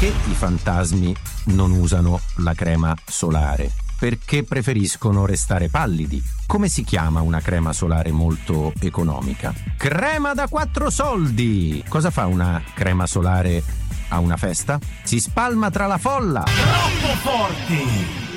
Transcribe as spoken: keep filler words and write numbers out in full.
Perché i fantasmi non usano la crema solare? Perché preferiscono restare pallidi. Come si chiama una crema solare molto economica? Crema da quattro soldi! Cosa fa una crema solare a una festa? Si spalma tra la folla! Troppo forti!